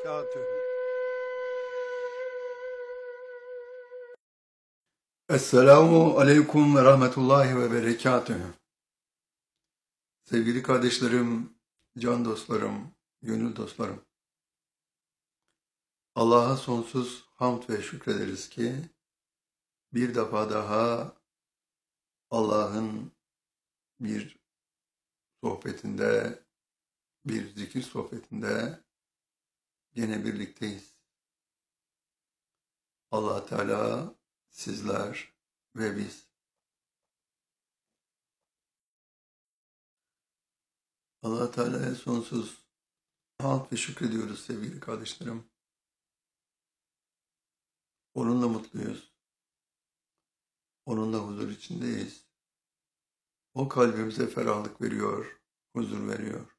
berekatühü. Esselamu aleyküm ve rahmetullahi ve berekatühü. Sevgili kardeşlerim, can dostlarım, gönül dostlarım. Allah'a sonsuz hamd ve şükrederiz ki bir defa daha Allah'ın bir sohbetinde, bir zikir sohbetinde gene birlikteyiz. Allah Teala, sizler ve biz. Allah Teala'ya sonsuz hamd ve şükrediyoruz sevgili kardeşlerim. Onunla mutluyuz. Onunla huzur içindeyiz. O kalbimize ferahlık veriyor, huzur veriyor.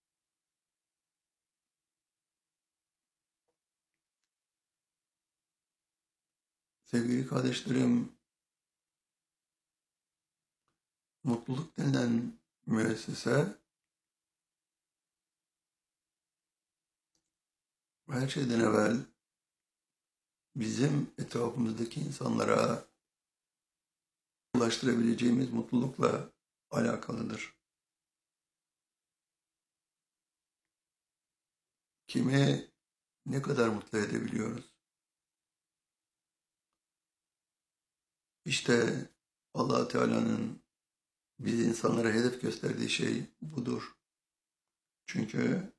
Sevgili kardeşlerim, mutluluk denilen müessese her şeyden evvel bizim etrafımızdaki insanlara ulaştırabileceğimiz mutlulukla alakalıdır. Kimi ne kadar mutlu edebiliyoruz? İşte Allah Teala'nın biz insanlara hedef gösterdiği şey budur. Çünkü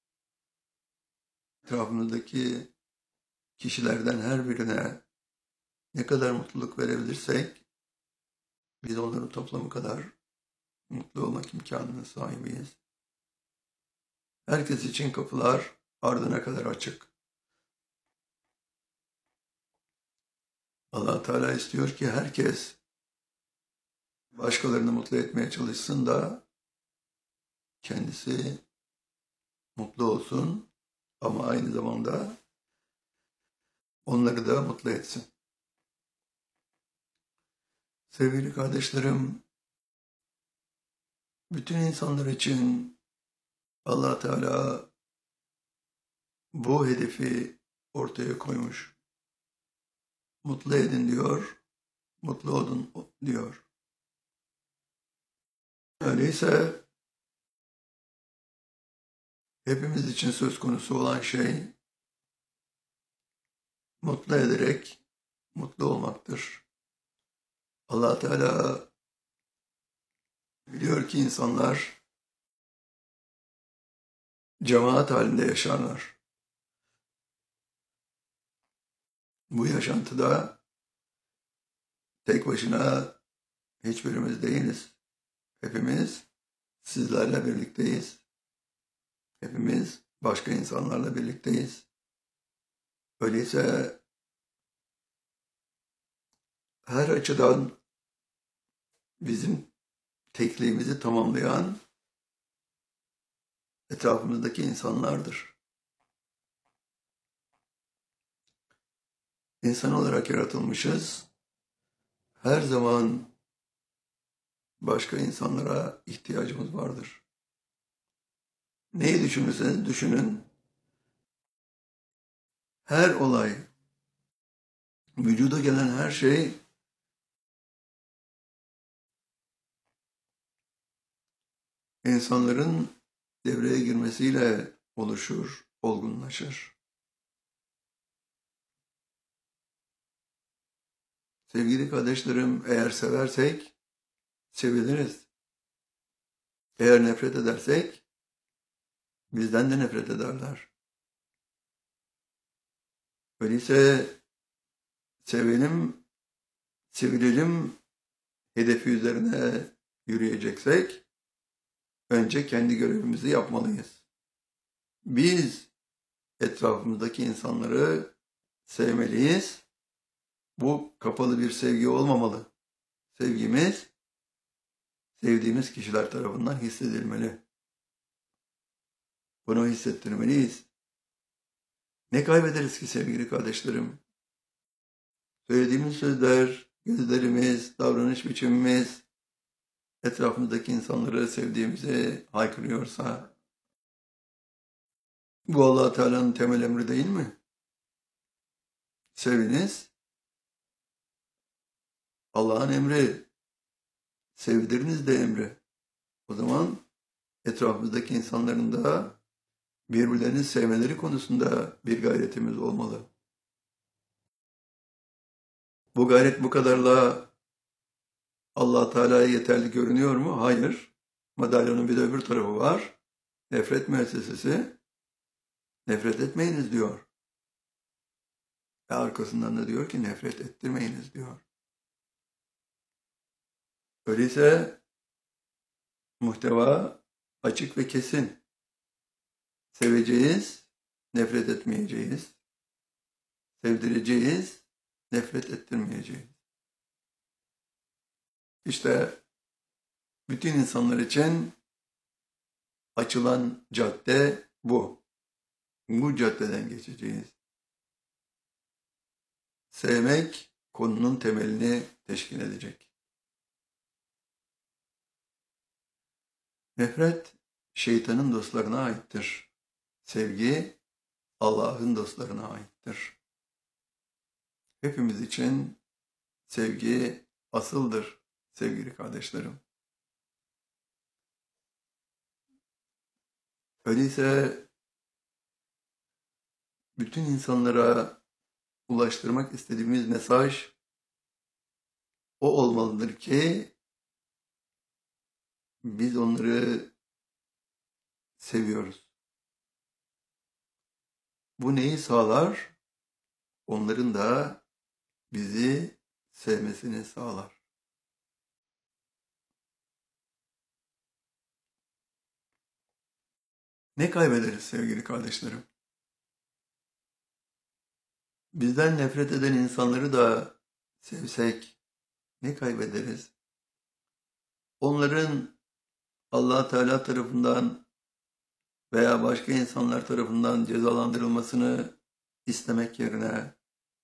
etrafımızdaki kişilerden her birine ne kadar mutluluk verebilirsek biz onların toplamı kadar mutlu olmak imkanına sahibiyiz. Herkes için kapılar ardına kadar açık. Allah Teala istiyor ki herkes başkalarını mutlu etmeye çalışsın da kendisi mutlu olsun ama aynı zamanda onları da mutlu etsin. Sevgili kardeşlerim, bütün insanlar için Allah Teala bu hedefi ortaya koymuş. Mutlu edin diyor, mutlu olun diyor. Öyleyse hepimiz için söz konusu olan şey mutlu ederek mutlu olmaktır. Allah Teala biliyor ki insanlar cemaat halinde yaşarlar. Bu yaşantıda tek başına hiçbirimiz değiliz. Hepimiz sizlerle birlikteyiz. Hepimiz başka insanlarla birlikteyiz. Öyleyse her açıdan bizim tekliğimizi tamamlayan etrafımızdaki insanlardır. İnsan olarak yaratılmışız. Her zaman başka insanlara ihtiyacımız vardır. Neyi düşünürseniz düşünün, her olay, vücuda gelen her şey insanların devreye girmesiyle oluşur, olgunlaşır. Sevgili kardeşlerim, eğer seversek seviliriz. Eğer nefret edersek bizden de nefret ederler. Öyleyse sevelim, sevilelim hedefi üzerine yürüyeceksek önce kendi görevimizi yapmalıyız. Biz etrafımızdaki insanları sevmeliyiz. Bu kapalı bir sevgi olmamalı. Sevgimiz sevdiğimiz kişiler tarafından hissedilmeli. Bunu hissettirmeliyiz. Ne kaybederiz ki sevgili kardeşlerim? Söylediğimiz sözler, gözlerimiz, davranış biçimimiz etrafımızdaki insanları sevdiğimizi haykırıyorsa Bu Allah Teala'nın temel emri değil mi? Seviniz. Allah'ın emri. Sevdiriniz de emri. O zaman etrafımızdaki insanların da birbirlerini sevmeleri konusunda bir gayretimiz olmalı. Bu gayret bu kadarla Allah Teala'ya yeterli görünüyor mu? Hayır. Madalyonun bir de öbür tarafı var. Nefret müessesesi. Nefret etmeyiniz diyor. Ve arkasından da diyor ki nefret ettirmeyiniz diyor. Öyleyse muhteva açık ve kesin. Seveceğiz, nefret etmeyeceğiz. Sevdireceğiz, nefret ettirmeyeceğiz. İşte bütün insanlar için açılan cadde bu. Bu caddeden geçeceğiz. Sevmek konunun temelini teşkil edecek. Nefret şeytanın dostlarına aittir. Sevgi Allah'ın dostlarına aittir. Hepimiz için sevgi asıldır sevgili kardeşlerim. Öyleyse bütün insanlara ulaştırmak istediğimiz mesaj o olmalıdır ki biz onları seviyoruz. Bu neyi sağlar? Onların da bizi sevmesini sağlar. Ne kaybederiz sevgili kardeşlerim? Bizden nefret eden insanları da sevsek ne kaybederiz? Onların Allah Teala tarafından veya başka insanlar tarafından cezalandırılmasını istemek yerine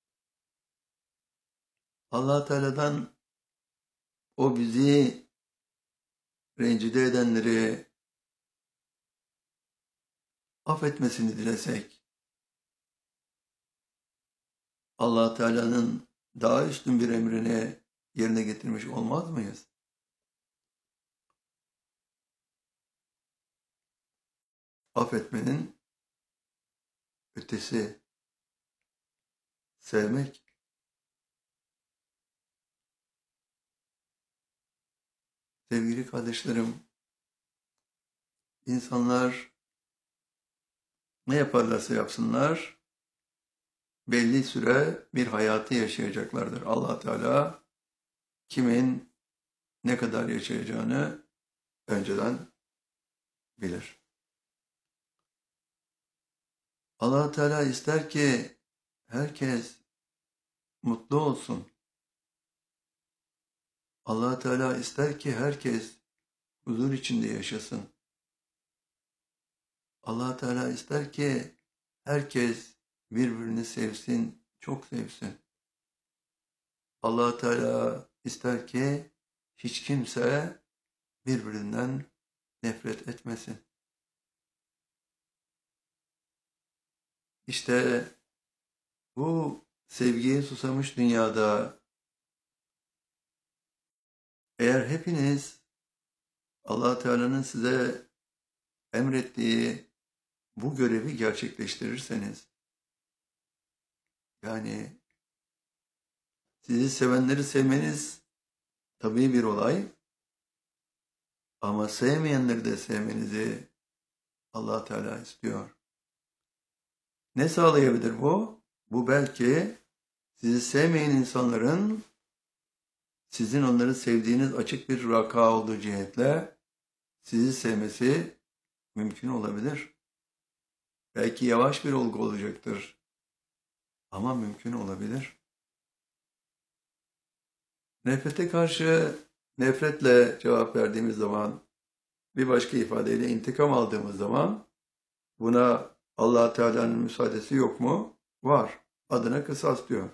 Allah Teala'dan o bizi rencide edenleri affetmesini dilesek, Allah Teala'nın daha üstün bir emrini yerine getirmiş olmaz mıyız? Affetmenin ötesi sevmek. Sevgili kardeşlerim, insanlar ne yaparlarsa yapsınlar, belli süre bir hayatı yaşayacaklardır. Allah Teala kimin ne kadar yaşayacağını önceden bilir. Allah Teala ister ki herkes mutlu olsun. Allah Teala ister ki herkes huzur içinde yaşasın. Allah Teala ister ki herkes birbirini sevsin, çok sevsin. Allah Teala ister ki hiç kimse birbirinden nefret etmesin. İşte bu sevgiye susamış dünyada eğer hepiniz Allah Teala'nın size emrettiği bu görevi gerçekleştirirseniz, yani sizi sevenleri sevmeniz tabii bir olay, ama sevmeyenleri de sevmenizi Allah Teala istiyor. Ne sağlayabilir bu? Bu belki sizi sevmeyen insanların sizin onları sevdiğiniz açık bir vaka olduğu cihetle sizi sevmesi mümkün olabilir. Belki yavaş bir olgu olacaktır ama mümkün olabilir. Nefrete karşı nefretle cevap verdiğimiz zaman, bir başka ifadeyle intikam aldığımız zaman buna Allah Teala'nın müsaadesi yok mu? Var. Adına kısas diyor.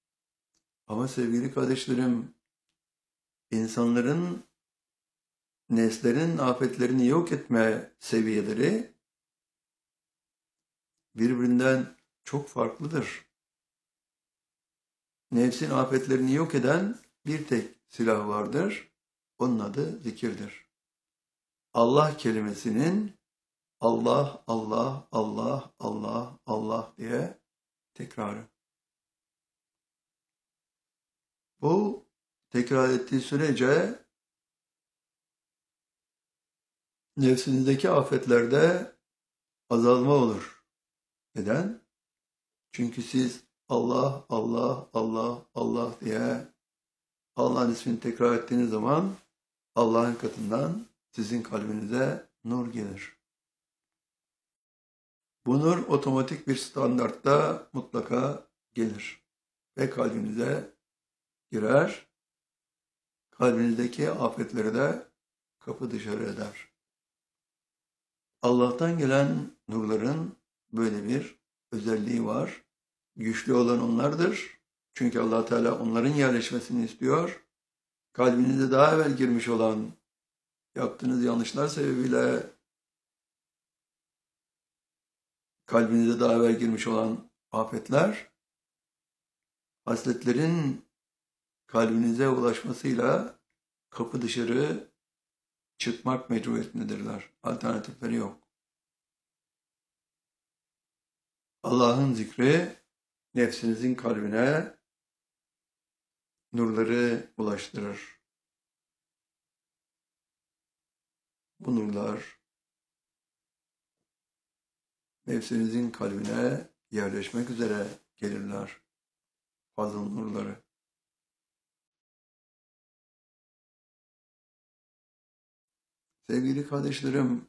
Ama sevgili kardeşlerim, insanların nefslerin afetlerini yok etme seviyeleri birbirinden çok farklıdır. Nefsin afetlerini yok eden bir tek silah vardır. Onun adı zikirdir. Allah kelimesinin Allah, Allah, Allah, Allah, Allah diye tekrarı. Bu tekrar ettiği sürece nefsinizdeki afetlerde azalma olur. Neden? Çünkü siz Allah, Allah, Allah, Allah diye Allah'ın ismini tekrar ettiğiniz zaman Allah'ın katından sizin kalbinize nur gelir. Bu nur otomatik bir standartta mutlaka gelir ve kalbinize girer. Kalbinizdeki afetleri de kapı dışarı eder. Allah'tan gelen nurların böyle bir özelliği var. Güçlü olan onlardır. Çünkü Allah Teala onların yerleşmesini istiyor. Kalbinize daha evvel girmiş olan yaptığınız yanlışlar sebebiyle kalbinize daha evvel girmiş olan afetler hasletlerin kalbinize ulaşmasıyla kapı dışarı çıkmak mecburiyetindedirler. Alternatifleri yok. Allah'ın zikri nefsinizin kalbine nurları ulaştırır. Bu nurlar nefsinizin kalbine yerleşmek üzere gelirler. Fazıl nurları. Sevgili kardeşlerim,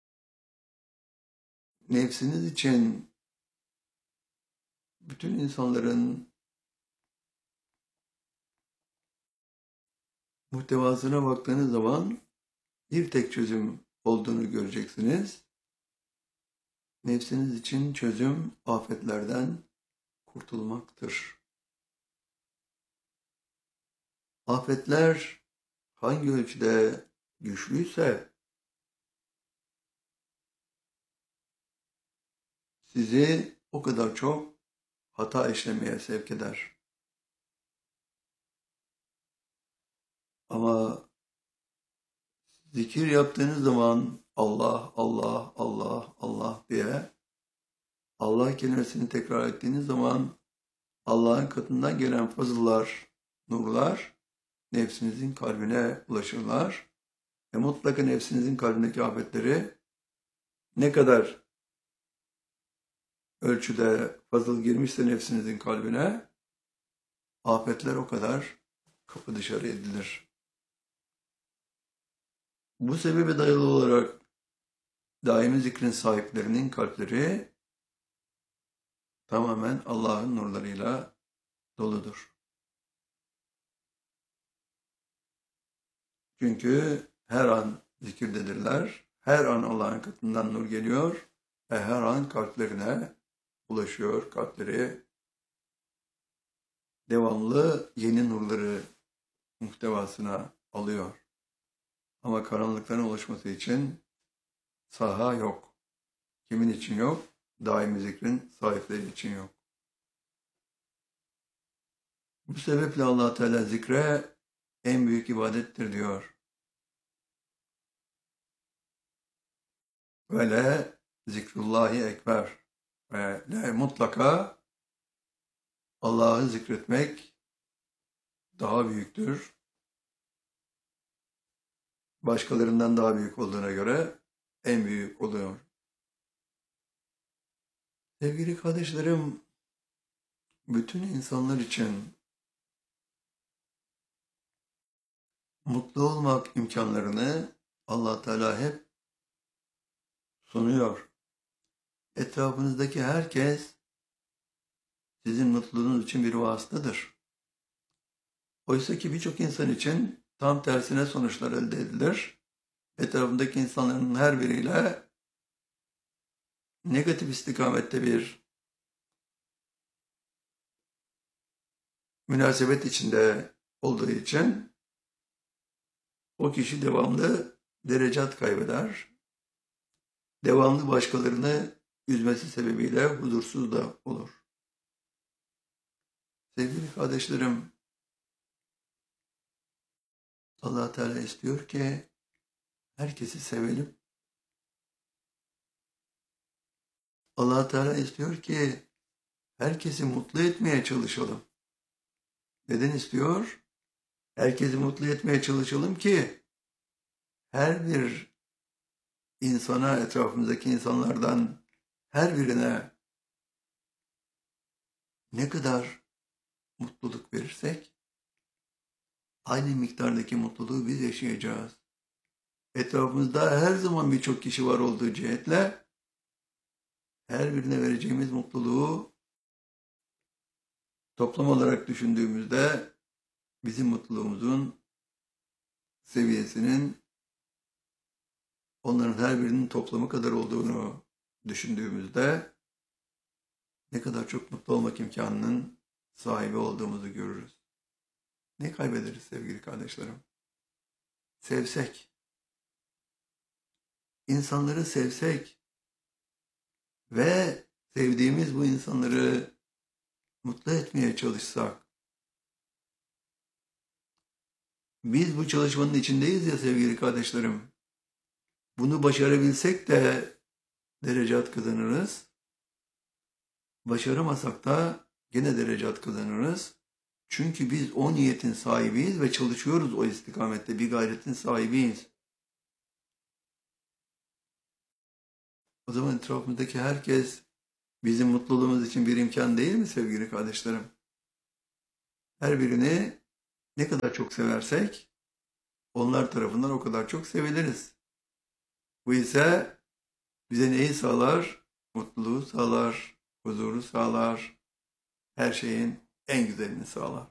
nefsiniz için bütün insanların muhtevasına baktığınız zaman bir tek çözüm olduğunu göreceksiniz. Nefsiniz için çözüm afetlerden kurtulmaktır. Afetler hangi ölçüde güçlüyse sizi o kadar çok hata işlemeye sevk eder. Ama zikir yaptığınız zaman Allah, Allah, Allah, Allah diye Allah kelimesini tekrar ettiğiniz zaman Allah'ın katından gelen fazıllar, nurlar nefsinizin kalbine ulaşırlar. Ve mutlaka nefsinizin kalbindeki afetleri ne kadar ölçüde fazıl girmişse nefsinizin kalbine afetler o kadar kapı dışarı edilir. Bu sebebe dayalı olarak daimi zikrin sahiplerinin kalpleri tamamen Allah'ın nurlarıyla doludur. Çünkü her an zikirdedirler, her an Allah'ın katından nur geliyor ve her an kalplerine ulaşıyor, kalpleri devamlı yeni nurları muhtevasına alıyor. Ama karanlıkların oluşması için saha yok. Kimin için yok? Daimi zikrin sahipleri için yok. Bu sebeple Allah Teala zikre en büyük ibadettir diyor. Ve le zikrullahi ekber. Ve le mutlaka Allah'ı zikretmek daha büyüktür. Başkalarından daha büyük olduğuna göre en büyük oluyor. Sevgili kardeşlerim, bütün insanlar için mutlu olmak imkanlarını Allah Teala hep sunuyor. Etrafınızdaki herkes sizin mutluluğunuz için bir vasıtadır. Oysa ki birçok insan için tam tersine sonuçlar elde edilir. Etrafındaki insanların her biriyle negatif istikamette bir münasebet içinde olduğu için o kişi devamlı derecat kaybeder. Devamlı başkalarını üzmesi sebebiyle huzursuz da olur. Sevgili kardeşlerim, Allah Teala istiyor ki herkesi sevelim. Allah Teala istiyor ki herkesi mutlu etmeye çalışalım. Neden istiyor? Herkesi mutlu etmeye çalışalım ki her bir insana, etrafımızdaki insanlardan her birine ne kadar mutluluk verirsek aynı miktardaki mutluluğu biz yaşayacağız. Etrafımızda her zaman birçok kişi var olduğu cihetle her birine vereceğimiz mutluluğu toplam olarak düşündüğümüzde bizim mutluluğumuzun seviyesinin onların her birinin toplamı kadar olduğunu düşündüğümüzde ne kadar çok mutlu olmak imkanının sahibi olduğumuzu görürüz. Ne kaybederiz sevgili kardeşlerim? Sevsek, insanları sevsek ve sevdiğimiz bu insanları mutlu etmeye çalışsak, biz bu çalışmanın içindeyiz ya sevgili kardeşlerim, bunu başarabilsek de derecat kazanırız, başaramasak da gene derecat kazanırız. Çünkü biz o niyetin sahibiyiz ve çalışıyoruz o istikamette, bir gayretin sahibiyiz. O zaman etrafımızdaki herkes bizim mutluluğumuz için bir imkan değil mi sevgili kardeşlerim? Her birini ne kadar çok seversek onlar tarafından o kadar çok seviliriz. Bu ise bize neyi sağlar? Mutluluğu sağlar, huzuru sağlar, her şeyin en güzelini sağlar.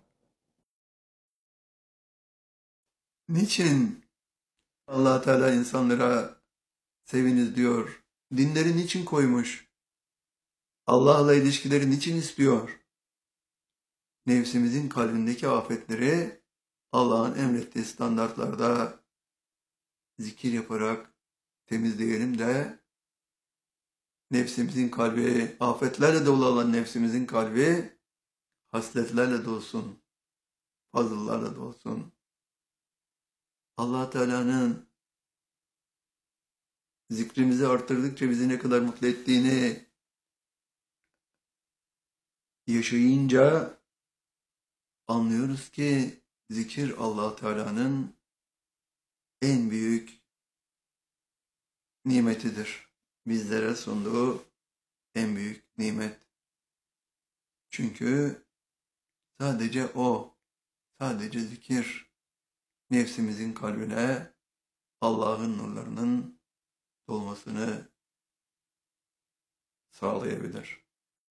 Niçin Allah Teala insanlara seviniz diyor? Dinleri niçin koymuş? Allah'la ilişkileri niçin istiyor? Nefsimizin kalbindeki afetleri Allah'ın emrettiği standartlarda zikir yaparak temizleyelim de nefsimizin kalbi, afetlerle dolu olan nefsimizin kalbi hasletlerle dolsun, fazıllarla dolsun. Allah Teala'nın zikrimizi arttırdıkça bizi ne kadar mutlu ettiğini yaşayınca anlıyoruz ki zikir Allah Teala'nın en büyük nimetidir. Bizlere sunduğu en büyük nimet. Çünkü sadece o, sadece zikir nefsimizin kalbine Allah'ın nurlarının dolmasını sağlayabilir.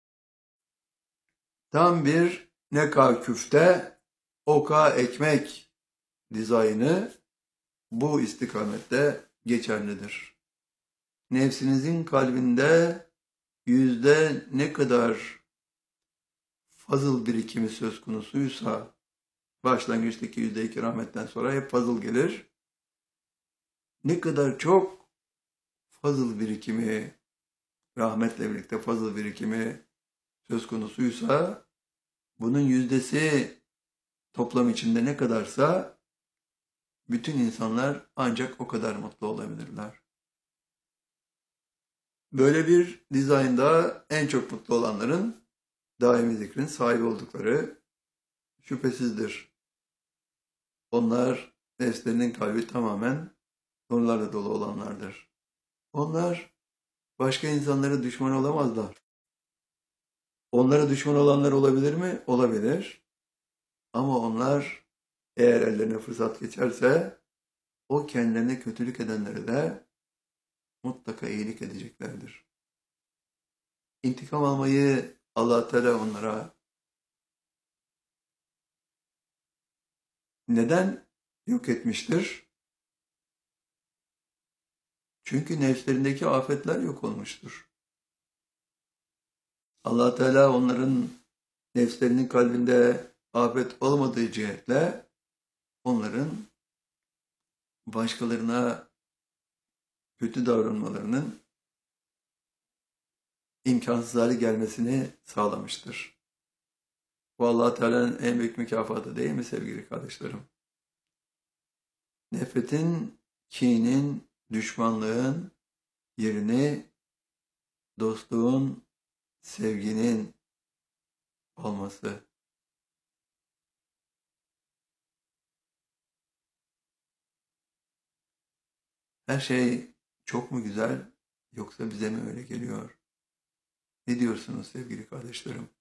Tam bir neka küfte, oka ekmek dizaynı bu istikamette geçerlidir. Nefsinizin kalbinde yüzde ne kadar fazıl birikimi söz konusuysa, başlangıçtaki %2 rahmetten sonra hep fazıl gelir. Ne kadar çok fazıl birikimi, rahmetle birlikte fazıl birikimi söz konusuysa, bunun yüzdesi toplam içinde ne kadarsa, bütün insanlar ancak o kadar mutlu olabilirler. Böyle bir dizaynda en çok mutlu olanların daimi zikrin sahibi oldukları şüphesizdir. Onlar nefslerinin kalbi tamamen nurlarla dolu olanlardır. Onlar başka insanlara düşman olamazlar. Onlara düşman olanlar olabilir mi? Olabilir. Ama onlar eğer ellerine fırsat geçerse o kendilerine kötülük edenlere de mutlaka iyilik edeceklerdir. İntikam almayı Allah Teala onlara neden yok etmiştir? Çünkü nefslerindeki afetler yok olmuştur. Allah Teala onların nefslerinin kalbinde afet olmadığı cihetle onların başkalarına kötü davranmalarının imkansız hale gelmesini sağlamıştır. Bu Allah Teala'nın en büyük mükafatı değil mi sevgili kardeşlerim? Nefretin, kinin, düşmanlığın yerini dostluğun, sevginin olması. Her şey çok mu güzel yoksa bize mi öyle geliyor? Ne diyorsunuz sevgili kardeşlerim?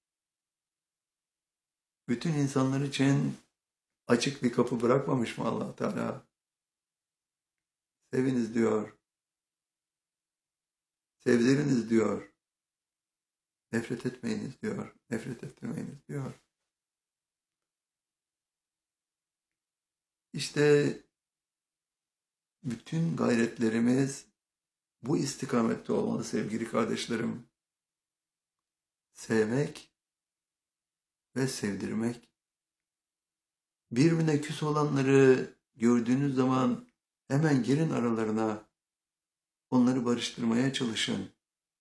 Bütün insanlar için açık bir kapı bırakmamış mı Allah Teala? Seviniz diyor. Sevdiriniz diyor. Nefret etmeyiniz diyor. Nefret etmeyiniz diyor. İşte bütün gayretlerimiz bu istikamette olmalı sevgili kardeşlerim. Sevmek ve sevdirmek. Birbirine küs olanları gördüğünüz zaman hemen girin aralarına. Onları barıştırmaya çalışın.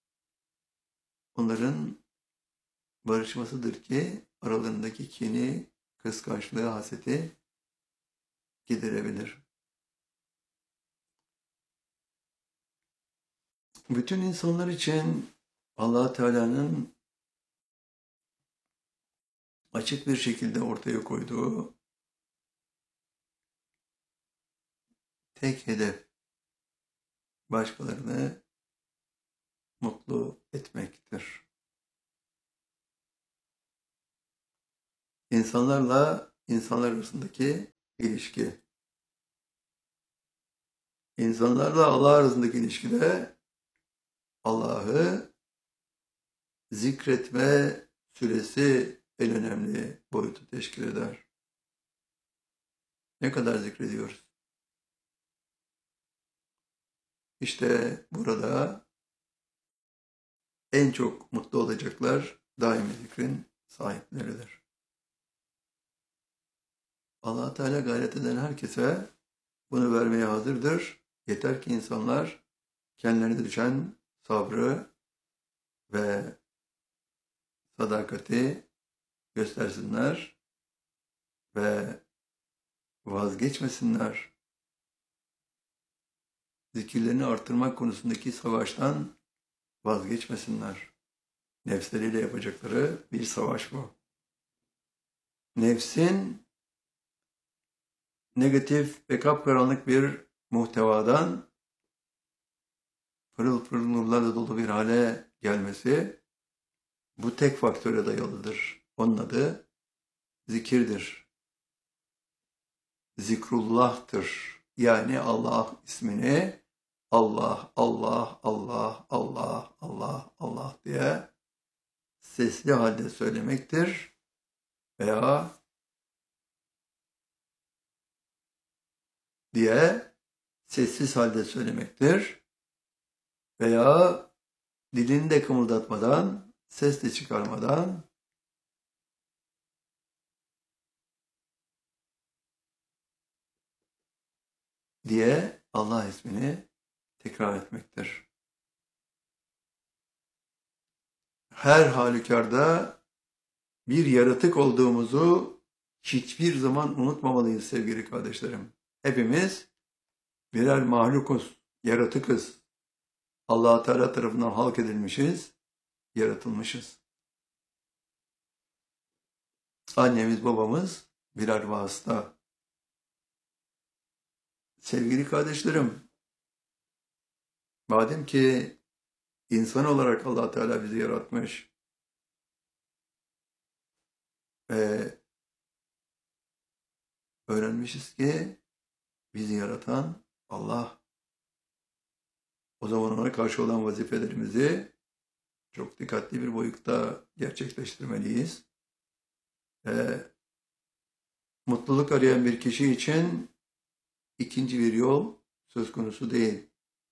Onların barışmasıdır ki aralarındaki kini, kıskançlığı, haseti giderebilir. Bütün insanlar için Allah Teala'nın açık bir şekilde ortaya koyduğu tek hedef başkalarını mutlu etmektir. İnsanlarla insanlar arasındaki ilişki. İnsanlarla Allah arasındaki ilişkide Allah'ı zikretme süresi en önemli boyutu teşkil eder. Ne kadar zikrediyoruz? İşte burada en çok mutlu olacaklar daimi zikrin sahipleridir. Allah Teala gayret eden herkese bunu vermeye hazırdır. Yeter ki insanlar kendilerine düşen sabrı ve sadakati göstersinler ve vazgeçmesinler. Zikirlerini arttırmak konusundaki savaştan vazgeçmesinler. Nefsleriyle yapacakları bir savaş bu. Nefsin negatif ve kapkaranlık bir muhtevadan pırıl pırıl nurlarla dolu bir hale gelmesi bu tek faktöre dayalıdır. Onun adı zikirdir. Zikrullah'tır. Yani Allah ismini Allah, Allah, Allah, Allah, Allah, Allah diye sesli halde söylemektir veya diye sessiz halde söylemektir veya dilini de kımıldatmadan, ses de çıkarmadan diye Allah ismini tekrar etmektir. Her halükarda bir yaratık olduğumuzu hiçbir zaman unutmamalıyız sevgili kardeşlerim. Hepimiz birer mahlukuz, yaratıkız. Allah Teala tarafından halk edilmişiz, yaratılmışız. Annemiz, babamız birer vasıta. Sevgili kardeşlerim, madem ki insan olarak Allah Teala bizi yaratmış ve öğrenmişiz ki bizi yaratan Allah. O zaman ona karşı olan vazifelerimizi çok dikkatli bir boyutta gerçekleştirmeliyiz. Mutluluk arayan bir kişi için ikinci bir yol söz konusu değil.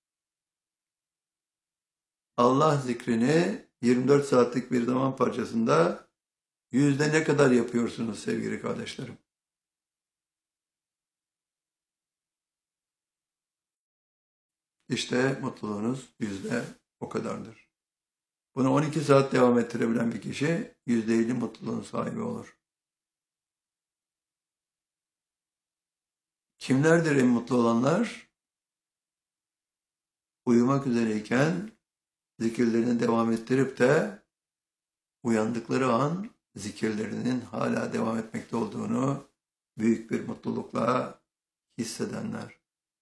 Allah zikrini 24 saatlik bir zaman parçasında yüzde ne kadar yapıyorsunuz sevgili kardeşlerim? İşte mutluluğunuz yüzde o kadardır. Bunu 12 saat devam ettirebilen bir kişi %50 mutluluğun sahibi olur. Kimlerdir en mutlu olanlar? Uyumak üzereyken zikirlerini devam ettirip de uyandıkları an zikirlerinin hala devam etmekte olduğunu büyük bir mutlulukla hissedenler.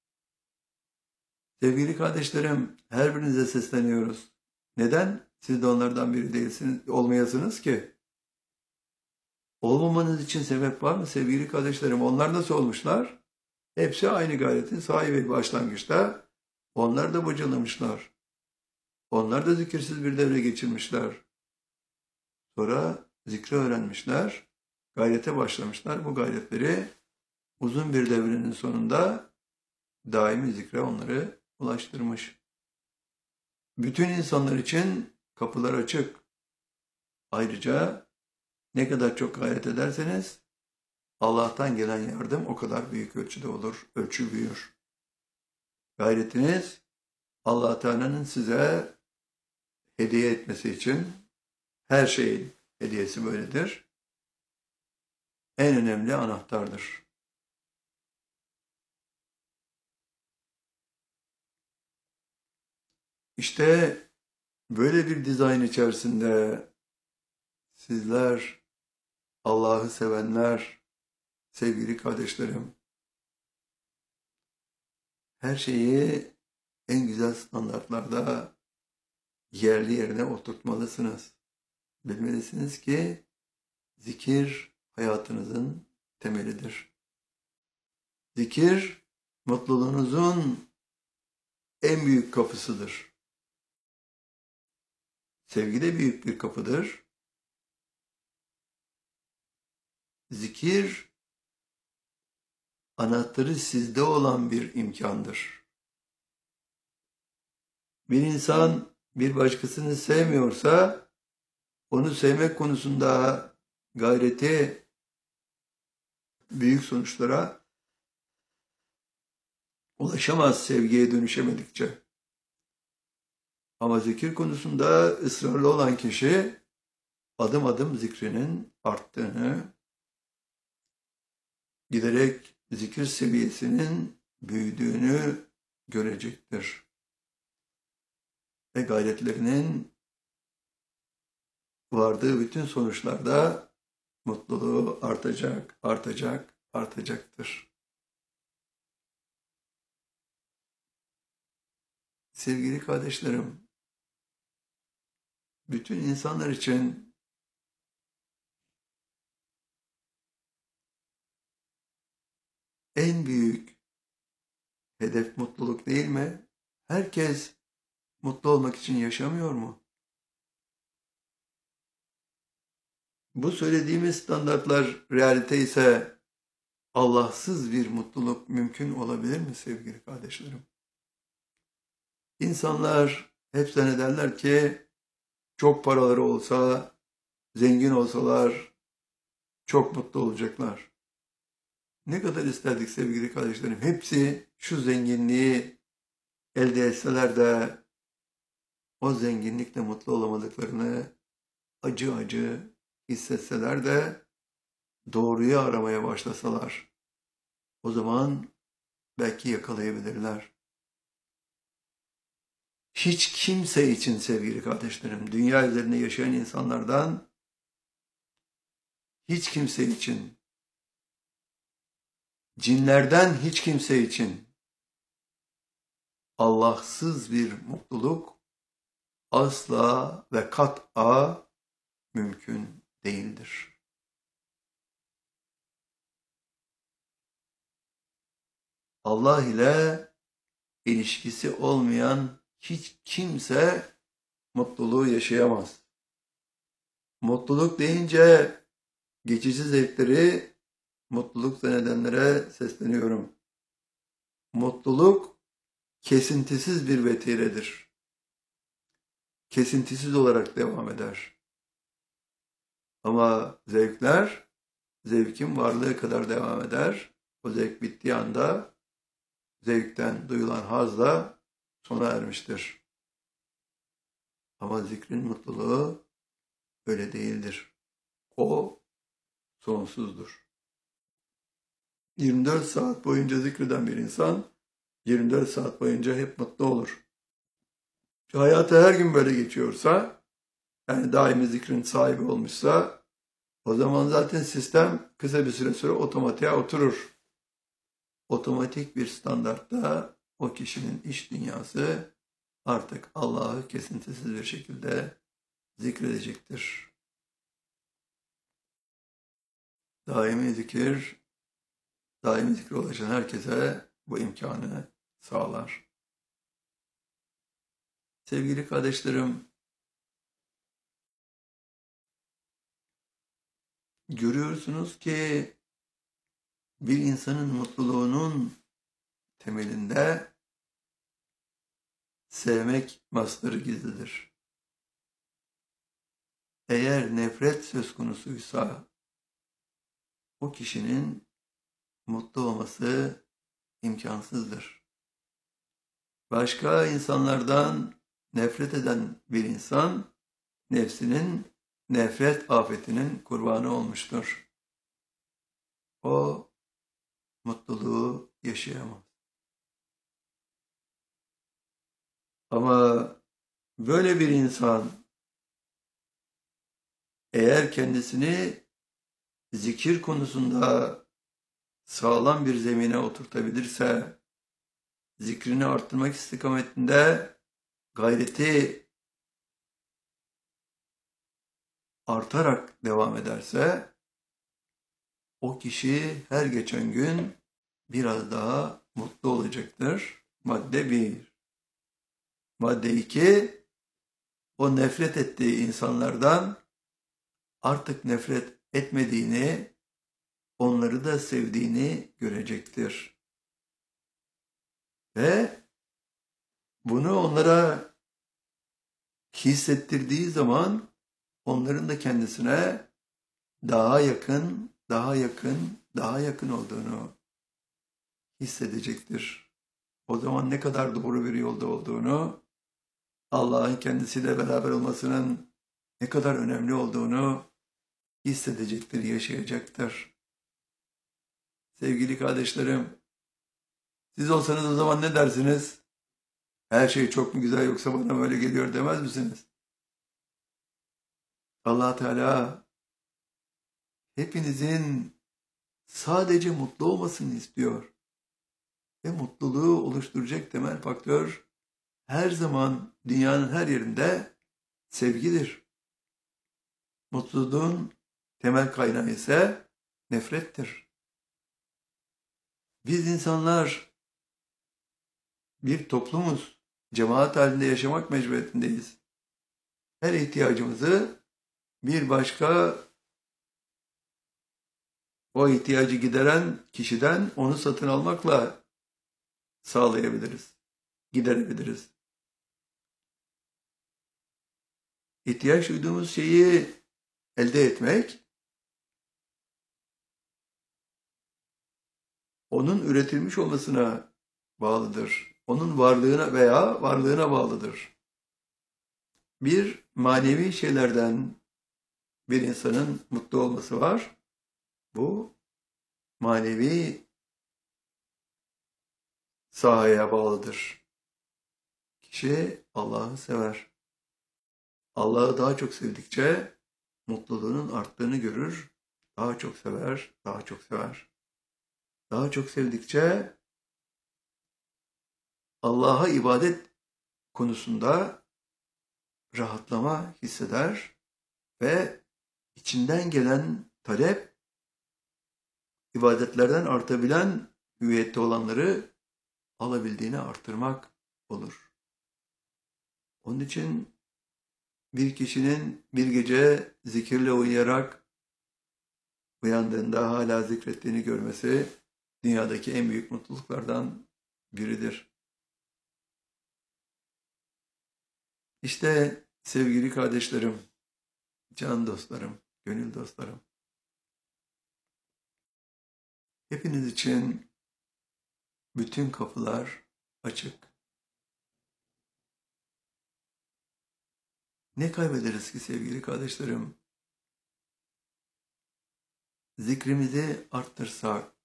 Sevgili kardeşlerim, her birinize sesleniyoruz. Neden siz de onlardan biri değilsiniz, olmayasınız ki? Olmamanız için sebep var mı sevgili kardeşlerim? Onlar nasıl olmuşlar? Hepsi aynı gayretin sahibi başlangıçta. Onlar da bocalamışlar. Onlar da zikirsiz bir devre geçirmişler. Sonra zikri öğrenmişler. Gayrete başlamışlar. Bu gayretleri uzun bir devrenin sonunda daimi zikre onları ulaştırmış. Bütün insanlar için kapılar açık. Ayrıca ne kadar çok gayret ederseniz Allah'tan gelen yardım o kadar büyük ölçüde olur. Ölçü büyür. Gayretiniz Allah Teala'nın size hediye etmesi için, her şeyin hediyesi böyledir, en önemli anahtardır. İşte böyle bir dizayn içerisinde sizler, Allah'ı sevenler, sevgili kardeşlerim, her şeyi en güzel standartlarda yerli yerine oturtmalısınız. Bilmelisiniz ki zikir hayatınızın temelidir. Zikir mutluluğunuzun en büyük kapısıdır. Sevgi de büyük bir kapıdır. Zikir anahtarı sizde olan bir imkandır. Bir insan bir başkasını sevmiyorsa onu sevmek konusunda gayreti büyük sonuçlara ulaşamaz sevgiye dönüşemedikçe. Ama zikir konusunda ısrarlı olan kişi adım adım zikrinin arttığını, giderek zikir seviyesinin büyüdüğünü görecektir. Ve gayretlerinin vardığı bütün sonuçlarda mutluluğu artacak, artacak, artacaktır. Sevgili kardeşlerim, bütün insanlar için en büyük hedef mutluluk değil mi? Herkes mutlu olmak için yaşamıyor mu? Bu söylediğimiz standartlar realite ise Allahsız bir mutluluk mümkün olabilir mi sevgili kardeşlerim? İnsanlar hep zannederler ki çok paraları olsa, zengin olsalar çok mutlu olacaklar. Ne kadar isterdik sevgili kardeşlerim, hepsi şu zenginliği elde etseler de o zenginlikle mutlu olamadıklarını acı acı hissetseler de doğruyu aramaya başlasalar, o zaman belki yakalayabilirler. Hiç kimse için sevgili kardeşlerim, dünya üzerinde yaşayan insanlardan hiç kimse için, cinlerden hiç kimse için Allahsız bir mutluluk asla ve kat'a mümkün değildir. Allah ile ilişkisi olmayan hiç kimse mutluluğu yaşayamaz. Mutluluk deyince geçici zevkleri mutluluk zannedenlere sesleniyorum. Mutluluk kesintisiz bir vetiredir. Kesintisiz olarak devam eder. Ama zevkler, zevkin varlığı kadar devam eder. O zevk bittiği anda zevkten duyulan haz da sona ermiştir. Ama zikrin mutluluğu öyle değildir. O sonsuzdur. 24 saat boyunca zikreden bir insan 24 saat boyunca hep mutlu olur. Hayatı her gün böyle geçiyorsa, yani daimi zikrin sahibi olmuşsa, o zaman zaten sistem kısa bir süre sonra otomatiğe oturur. Otomatik bir standartta o kişinin iç dünyası artık Allah'ı kesintisiz bir şekilde zikredecektir. Daimi zikre ulaşan herkese bu imkanı sağlar. Sevgili kardeşlerim, görüyorsunuz ki bir insanın mutluluğunun temelinde sevmek mastarı gizlidir. Eğer nefret söz konusuysa o kişinin mutlu olması imkansızdır. Başka insanlardan nefret eden bir insan nefsinin nefret afetinin kurbanı olmuştur. O mutluluğu yaşayamaz. Ama böyle bir insan eğer kendisini zikir konusunda sağlam bir zemine oturtabilirse, zikrini arttırmak istikametinde gayreti artarak devam ederse, o kişi her geçen gün biraz daha mutlu olacaktır. Madde 1. Madde 2, o nefret ettiği insanlardan artık nefret etmediğini, onları da sevdiğini görecektir. Ve bunu onlara hissettirdiği zaman onların da kendisine daha yakın, daha yakın, daha yakın olduğunu hissedecektir. O zaman ne kadar doğru bir yolda olduğunu, Allah'ın kendisiyle beraber olmasının ne kadar önemli olduğunu hissedecektir, yaşayacaktır. Sevgili kardeşlerim, siz olsanız o zaman ne dersiniz? Her şey çok mu güzel yoksa bana böyle geliyor demez misiniz? Allah Teala hepinizin sadece mutlu olmasını istiyor. Ve mutluluğu oluşturacak temel faktör her zaman dünyanın her yerinde sevgidir. Mutluluğun temel kaynağı ise nefrettir. Biz insanlar bir toplumuz, cemaat halinde yaşamak mecburiyetindeyiz. Her ihtiyacımızı bir başka o ihtiyacı gideren kişiden onu satın almakla sağlayabiliriz, giderebiliriz. İhtiyaç duyduğumuz şeyi elde etmek, onun üretilmiş olmasına bağlıdır. Onun varlığına veya varlığına bağlıdır. Bir manevi şeylerden bir insanın mutlu olması var. Bu manevi sahaya bağlıdır. Kişi Allah'ı sever. Allah'ı daha çok sevdikçe mutluluğunun arttığını görür. Daha çok sever, daha çok sever. Daha çok sevdikçe Allah'a ibadet konusunda rahatlama hisseder ve içinden gelen talep, ibadetlerden artabilen hüviyette olanları alabildiğini artırmak olur. Onun için bir kişinin bir gece zikirle uyuyarak uyandığında hala zikrettiğini görmesi dünyadaki en büyük mutluluklardan biridir. İşte sevgili kardeşlerim, can dostlarım, gönül dostlarım, hepiniz için bütün kapılar açık. Ne kaybederiz ki sevgili kardeşlerim? Zikrimizi arttırsak,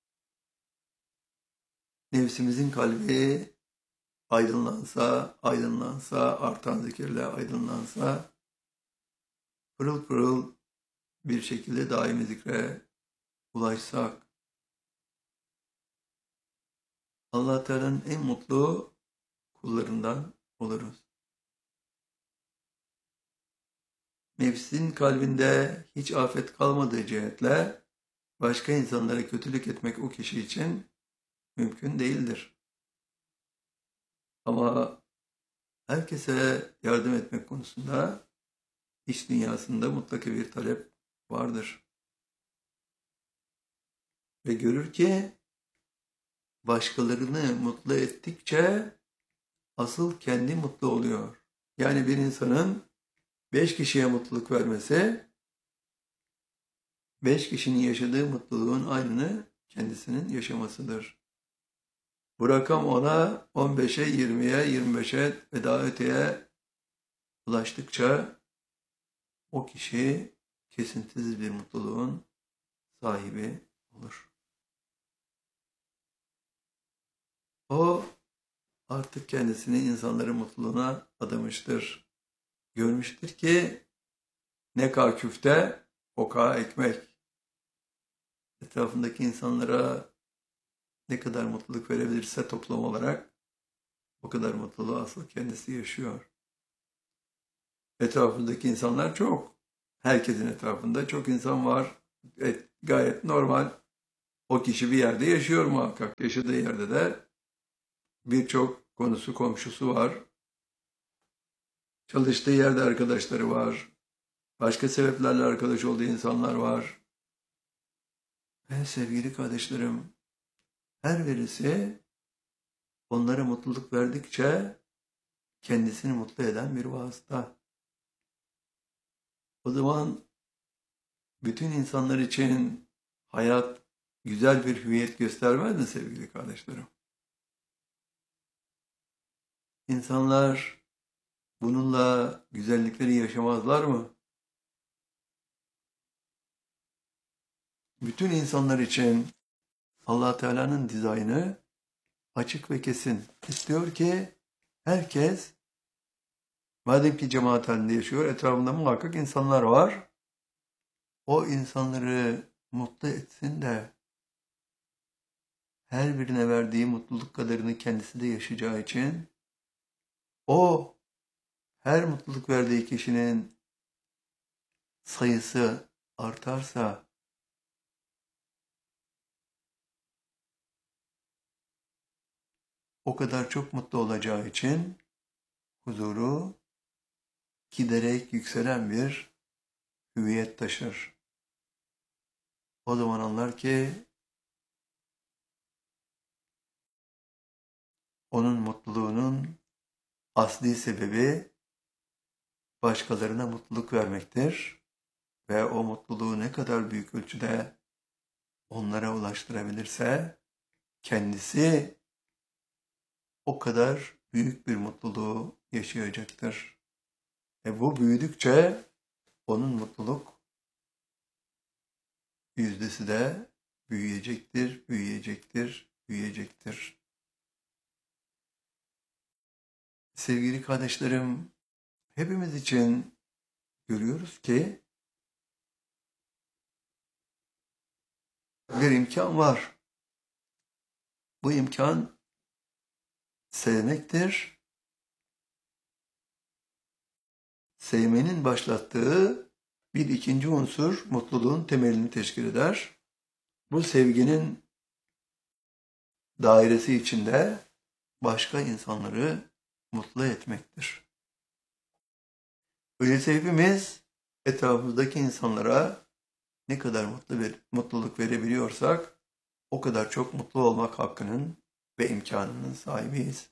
nefsimizin kalbi aydınlansa, artan zikirle aydınlansa, pırıl pırıl bir şekilde daimi zikre ulaşsak, Allah Teala'nın en mutlu kullarından oluruz. Nefsin kalbinde hiç afet kalmadığı cihetle başka insanlara kötülük etmek o kişi için mümkün değildir. Ama herkese yardım etmek konusunda iç dünyasında mutlaka bir talep vardır. Ve görür ki başkalarını mutlu ettikçe asıl kendi mutlu oluyor. Yani bir insanın 5 kişiye mutluluk vermesi, 5 kişinin yaşadığı mutluluğun aynını kendisinin yaşamasıdır. Bu rakam ona 15'e, 20'ye, 25'e ve daha öteye ulaştıkça o kişi kesintisiz bir mutluluğun sahibi olur. O artık kendisini insanların mutluluğuna adamıştır. Görmüştür ki ne kadar küfte, o kadar ekmek. Etrafındaki insanlara ne kadar mutluluk verebilirse toplum olarak o kadar mutluluğu asıl kendisi yaşıyor. Etrafındaki insanlar çok. Herkesin etrafında çok insan var. Gayet normal. O kişi bir yerde yaşıyor muhakkak. Yaşadığı yerde de birçok konusu, komşusu var. Çalıştığı yerde arkadaşları var. Başka sebeplerle arkadaş olduğu insanlar var. Ve sevgili kardeşlerim, her birisi onlara mutluluk verdikçe kendisini mutlu eden bir vasıta. O zaman bütün insanlar için hayat güzel bir hüviyet göstermez mi sevgili kardeşlerim? İnsanlar bununla güzellikleri yaşamazlar mı? Bütün insanlar için Allah Teala'nın dizaynı açık ve kesin. İstiyor ki herkes, madem ki cemaat halinde yaşıyor, etrafında muhakkak insanlar var. O insanları mutlu etsin de her birine verdiği mutluluk kadarını kendisi de yaşayacağı için o her mutluluk verdiği kişinin sayısı artarsa o kadar çok mutlu olacağı için huzuru giderek yükselen bir hüviyet taşır. O zaman anlar ki onun mutluluğunun asli sebebi başkalarına mutluluk vermektir ve o mutluluğu ne kadar büyük ölçüde onlara ulaştırabilirse kendisi o kadar büyük bir mutluluğu yaşayacaktır. Bu büyüdükçe onun mutluluk yüzdesi de büyüyecektir, büyüyecektir, büyüyecektir. Sevgili kardeşlerim, hepimiz için görüyoruz ki bir imkan var. Bu imkan sevmektir. Sevmenin başlattığı bir ikinci unsur mutluluğun temelini teşkil eder. Bu sevginin dairesi içinde başka insanları mutlu etmektir. Öyleyse hepimiz etrafımızdaki insanlara ne kadar mutluluk verebiliyorsak o kadar çok mutlu olmak hakkının ve imkanının sahibiyiz.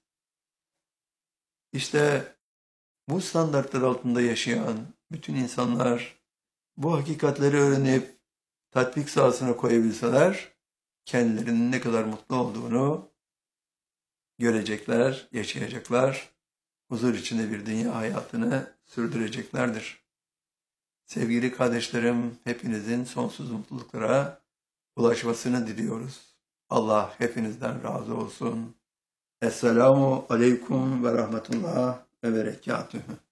İşte bu standartlar altında yaşayan bütün insanlar bu hakikatleri öğrenip tatbik sahasına koyabilseler kendilerinin ne kadar mutlu olduğunu görecekler, yaşayacaklar huzur içinde bir dünya hayatını sürdüreceklerdir. Sevgili kardeşlerim, hepinizin sonsuz mutluluklara ulaşmasını diliyoruz. Allah hepinizden razı olsun. Esselamu aleyküm ve rahmetullah ve berekatühü.